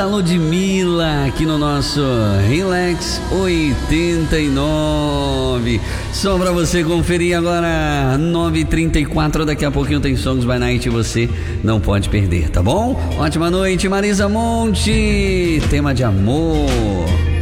da Ludmilla aqui no nosso Relax 89. Só pra você conferir agora, 9h34, daqui a pouquinho tem Songs by Night e você não pode perder, tá bom? Ótima noite, Marisa Monte, tema de amor.